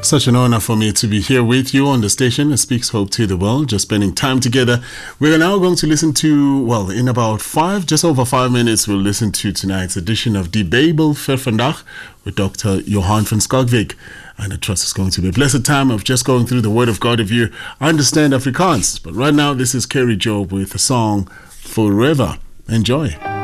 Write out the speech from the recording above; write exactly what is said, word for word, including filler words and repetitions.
Such an honor for me to be here with you on the station. It speaks hope to the world, just spending time together. We're now going to listen to, well, in about five, just over five minutes, we'll listen to tonight's edition of Die Bijbel vir Vandag with Doctor Johan van Schalkwyk. And I trust it's going to be a blessed time of just going through the Word of God if you understand Afrikaans. But right now, this is Kerry Job with the song Forever. Enjoy.